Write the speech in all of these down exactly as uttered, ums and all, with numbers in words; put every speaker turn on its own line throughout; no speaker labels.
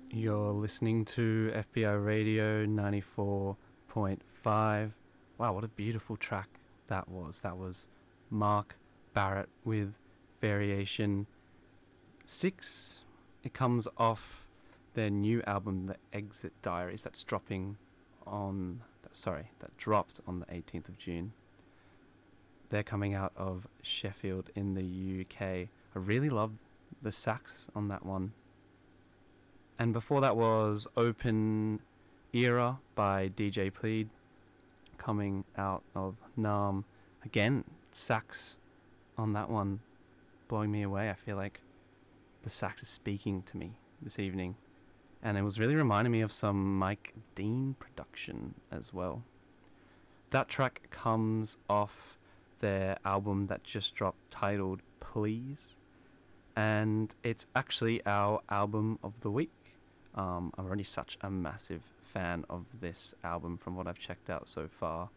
You're listening to F B I Radio ninety-four point five. Wow, what a beautiful track that was. That was Mark Barrett with Variation six. It comes off their new album, The Exit Diaries, that's dropping on, sorry, that dropped on the eighteenth of June. They're coming out of Sheffield in the U K. I really love the sax on that one. And before that was Open Era by D J Plead, coming out of Naarm. Again, sax on that one, blowing me away. I feel like the sax is speaking to me this evening. And it was really reminding me of some Mike Dean production as well. That track comes off their album that just dropped titled Please. And it's actually our album of the week. Um, I'm already such a massive fan of this album from what I've checked out so far.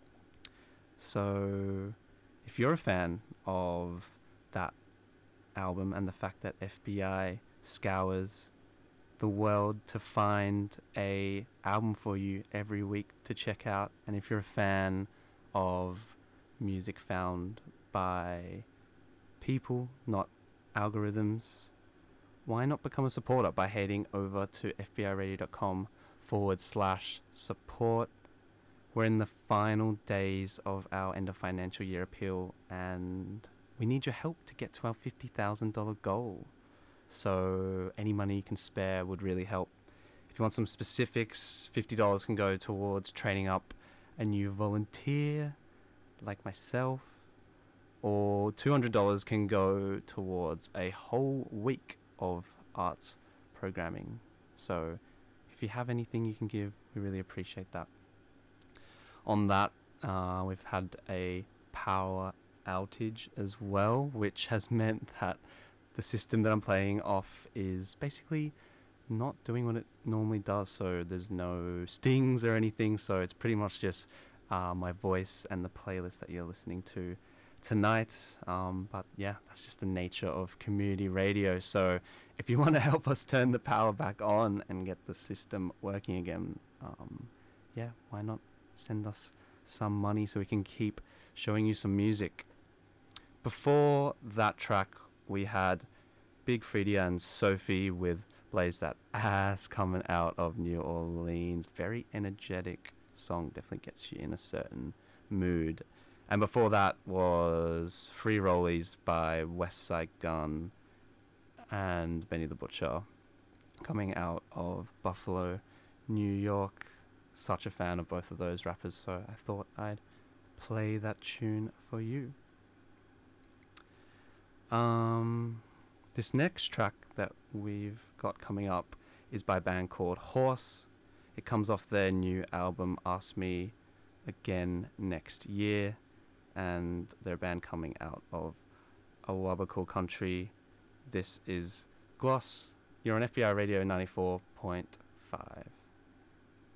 So if you're a fan of that album and the fact that F B I scours the world to find a album for you every week to check out, and if you're a fan of music found by people, not algorithms, why not become a supporter by heading over to fbiradio.com forward slash support. We're in the final days of our end of financial year appeal, and we need your help to get to our fifty thousand dollars goal. So any money you can spare would really help. If you want some specifics, fifty dollars can go towards training up a new volunteer like myself, or two hundred dollars can go towards a whole week of arts programming. So if you have anything you can give, we really appreciate that. On that, uh, we've had a power outage as well, which has meant that the system that I'm playing off is basically not doing what it normally does. So there's no stings or anything, so it's pretty much just uh, my voice and the playlist that you're listening to tonight. Um, but yeah, that's just the nature of community radio. So if you want to help us turn the power back on and get the system working again, um, yeah, why not send us some money so we can keep showing you some music. Before that track, we had Big Freedia and Sophie with Blaze That Ass, coming out of New Orleans. Very energetic song, definitely gets you in a certain mood. And before that was Free Rollies by West Side Gun and Benny the Butcher, coming out of Buffalo, New York. Such a fan of both of those rappers, so I thought I'd play that tune for you. Um, this next track that we've got coming up is by a band called Horse. It comes off their new album, Ask Me Again Next Year. And their band coming out of Awabakal country. This is Gloss. You're on F B I Radio ninety-four point five.